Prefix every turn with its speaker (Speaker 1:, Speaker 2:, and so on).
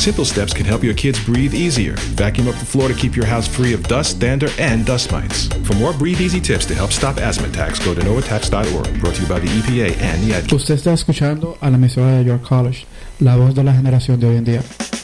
Speaker 1: Simple steps can help your kids breathe easier. Vacuum up the floor to keep your house free of dust, dander, and dust mites. For more Breathe Easy tips to help stop asthma attacks, go to noattacks.org. Brought to you by the EPA and the Ad.
Speaker 2: Usted está escuchando a la emisora de York College, la voz de la generación de hoy en día.